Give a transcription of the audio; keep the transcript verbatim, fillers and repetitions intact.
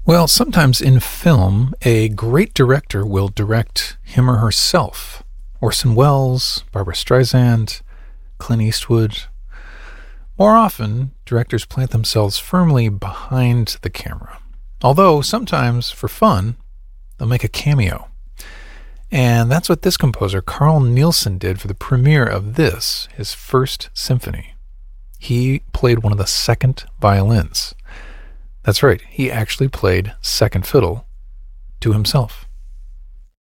Well, sometimes in film, a great director will direct him or herself. Orson Welles, Barbra Streisand, Clint Eastwood. More often, directors plant themselves firmly behind the camera. Although, sometimes, for fun, they'll make a cameo. And that's what this composer, Carl Nielsen, did for the premiere of this, his first symphony. He played one of the second violins. That's right, he actually played second fiddle to himself.